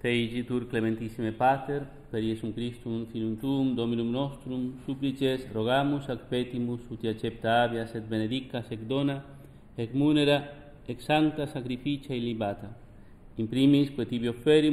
Te igitur clementissime Pater, per Iesum Christum, Filium Tuum, Dominum nostrum, supplices, rogamus, ac petimus, ut accepta habeas et benedicas ec dona, ec munera, ec sancta sacrificia illibata. In primis, que tibi offerimus,